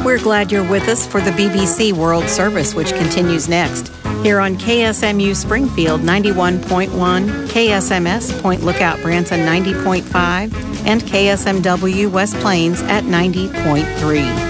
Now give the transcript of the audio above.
We're glad you're with us for the BBC World Service, which continues next. Here on KSMU Springfield 91.1, KSMS Point Lookout Branson 90.5, and KSMW West Plains at 90.3.